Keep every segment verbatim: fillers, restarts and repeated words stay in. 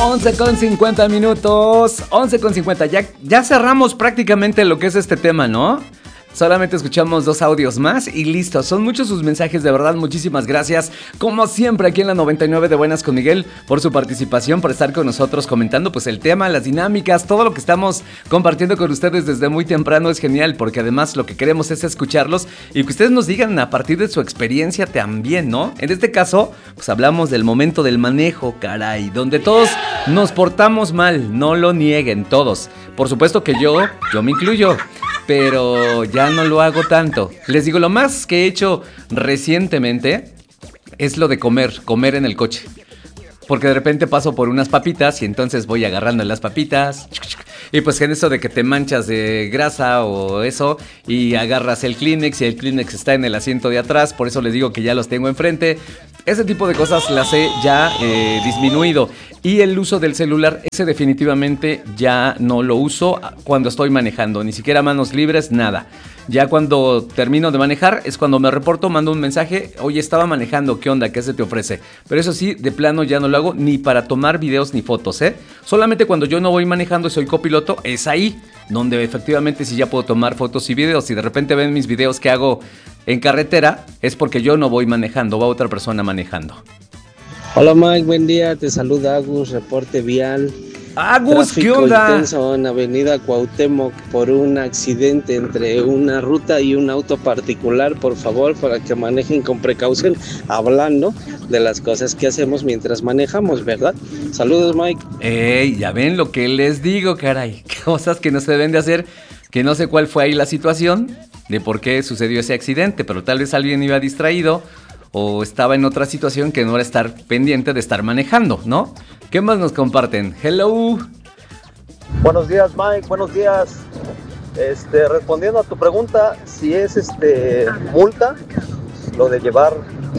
once con cincuenta minutos, once con cincuenta, ya, ya cerramos prácticamente lo que es este tema, ¿no? Solamente escuchamos dos audios más y listo. Son muchos sus mensajes, de verdad, muchísimas gracias. Como siempre aquí en la noventa y nueve de Buenas con Miguel, por su participación, por estar con nosotros comentando pues el tema, las dinámicas, todo lo que estamos compartiendo con ustedes desde muy temprano es genial, porque además lo que queremos es escucharlos y que ustedes nos digan a partir de su experiencia también, ¿no? En este caso, pues hablamos del momento del manejo, caray, donde todos nos portamos mal, no lo nieguen todos. Por supuesto que yo, yo me incluyo, pero ya no lo hago tanto. Les digo, lo más que he hecho recientemente es lo de comer, comer en el coche. Porque de repente paso por unas papitas y entonces voy agarrando las papitas. Y pues en eso de que te manchas de grasa o eso y agarras el Kleenex y el Kleenex está en el asiento de atrás, por eso les digo que ya los tengo enfrente. Ese tipo de cosas las he ya eh, disminuido. Y el uso del celular, ese definitivamente ya no lo uso cuando estoy manejando, ni siquiera manos libres, nada. Ya cuando termino de manejar es cuando me reporto, mando un mensaje, oye, estaba manejando, ¿qué onda? ¿Qué se te ofrece? Pero eso sí, de plano ya no lo hago ni para tomar videos ni fotos, ¿eh? Solamente cuando yo no voy manejando y soy copiloto, es ahí donde efectivamente sí ya puedo tomar fotos y videos. Si de repente ven mis videos que hago en carretera, es porque yo no voy manejando, va otra persona manejando. Hola Mike, buen día, te saluda Agus, reporte vial. Agus, ¿qué Tráfico onda? intenso en Avenida Cuauhtémoc por un accidente entre una ruta y un auto particular, por favor, para que manejen con precaución, hablando de las cosas que hacemos mientras manejamos, ¿verdad? Saludos Mike. Ey, ya ven lo que les digo, caray, cosas que no se deben de hacer, que no sé cuál fue ahí la situación, de por qué sucedió ese accidente, pero tal vez alguien iba distraído o estaba en otra situación que no era estar pendiente de estar manejando, ¿no? ¿Qué más nos comparten? Hello. Buenos días, Mike, buenos días. Este, respondiendo a tu pregunta, si es este multa lo de llevar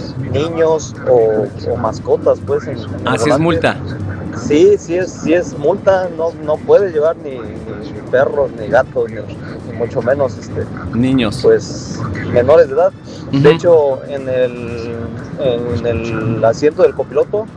niños o, o mascotas, pues. En, en Así es multa. Sí, sí es, sí es multa. No, no puede llevar ni, ni, ni perros, ni gatos, ni, ni mucho menos este. Niños. Pues menores de edad. Uh-huh. De hecho, en el, en el asiento del copiloto,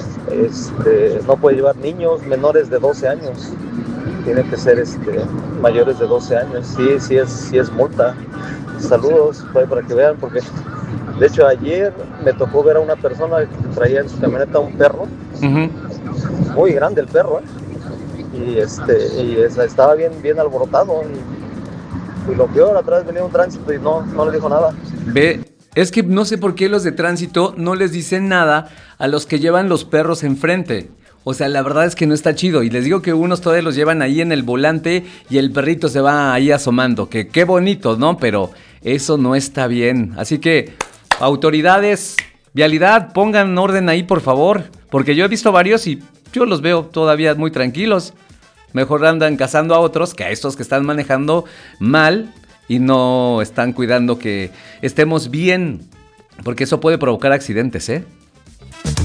este, no puede llevar niños menores de doce años. Tiene que ser este, mayores de doce años. Sí, sí es, sí es multa. Saludos para que vean, porque de hecho ayer me tocó ver a una persona que traía en su camioneta un perro. Uh-huh. Muy grande el perro, ¿eh? Y, este, y esa, estaba bien, bien alborotado. Y, y lo peor, atrás venía un tránsito y no, no le dijo nada. Ve, es que no sé por qué los de tránsito no les dicen nada a los que llevan los perros enfrente. O sea, la verdad es que no está chido. Y les digo que unos todavía los llevan ahí en el volante y el perrito se va ahí asomando. Que qué bonito, ¿no? Pero eso no está bien. Así que, autoridades, vialidad, pongan orden ahí, por favor. Porque yo he visto varios y yo los veo todavía muy tranquilos. Mejor andan cazando a otros que a estos que están manejando mal y no están cuidando que estemos bien. Porque eso puede provocar accidentes, ¿eh?